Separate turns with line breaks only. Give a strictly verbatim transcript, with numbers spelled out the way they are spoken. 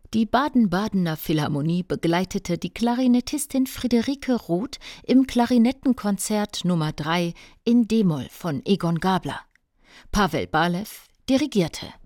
Die Baden-Badener Philharmonie begleitete die Klarinettistin Friederike Roth im Klarinettenkonzert Nummer drei in d-Moll von Egon Gabler. Pawel Balew dirigierte.